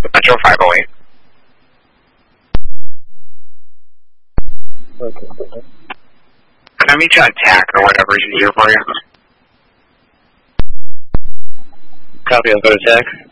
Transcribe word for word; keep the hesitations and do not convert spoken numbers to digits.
Metro five oh eight. Okay. Can I meet you on T A C or whatever is easier for you? Copy, I'll go to T A C.